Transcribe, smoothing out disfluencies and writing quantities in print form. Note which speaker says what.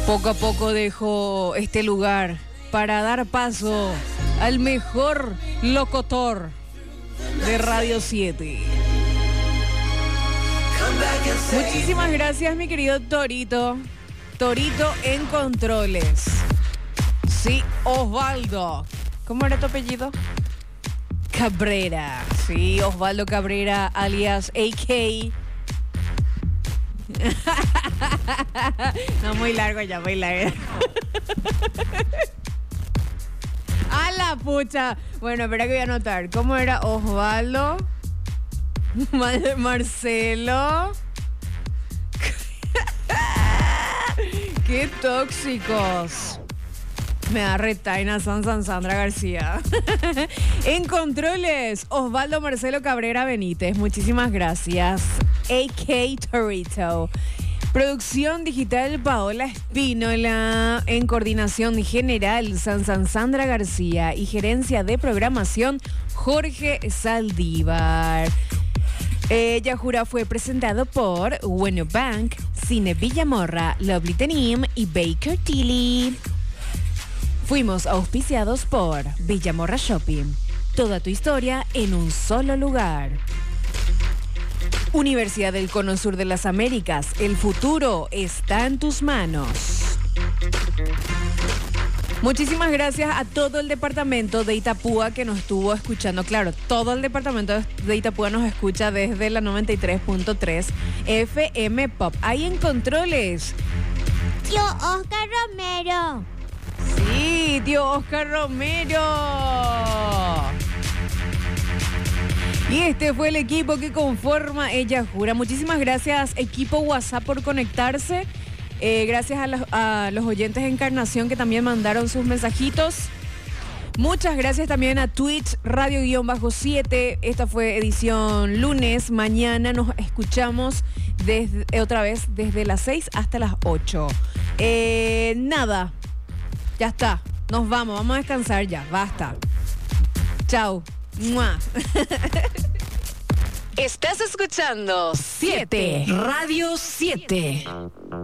Speaker 1: Poco a poco dejo este lugar para dar paso al mejor locutor de Radio 7. Muchísimas gracias, mi querido Torito. Torito en controles. Sí, Osvaldo. ¿Cómo era tu apellido? Cabrera. Sí, Osvaldo Cabrera, alias AK. No, muy largo ya, muy largo. A la pucha. Bueno, espera que voy a anotar. ¿Cómo era Osvaldo? Marcelo. Qué tóxicos. Me da retaina Sandra García. En controles, Osvaldo Marcelo Cabrera Benítez. Muchísimas gracias. AK Torito. Producción digital Paola Espínola. En coordinación general Sandra García. Y gerencia de programación Jorge Saldívar. Yajura fue presentado por Bueno Bank, Cine Villamorra, Lovely Tenim y Baker Tilly. Fuimos auspiciados por Villamorra Shopping. Toda tu historia en un solo lugar. Universidad del Cono Sur de las Américas. El futuro está en tus manos. Muchísimas gracias a todo el departamento de Itapúa que nos estuvo escuchando. Claro, todo el departamento de Itapúa nos escucha desde la 93.3 FM Pop. Ahí en controles.
Speaker 2: Tío Oscar Romero.
Speaker 1: Sí, tío Oscar Romero. Y este fue el equipo que conforma Ella Jura. Muchísimas gracias, equipo WhatsApp, por conectarse. Gracias a los oyentes de Encarnación que también mandaron sus mensajitos. Muchas gracias también a Twitch Radio-7. Esta fue edición lunes. Mañana nos escuchamos otra vez desde las 6 hasta las 8. Nada. Ya está. Nos vamos a descansar ya. Basta. Chao. ¡Mua! Estás escuchando 7 Radio 7.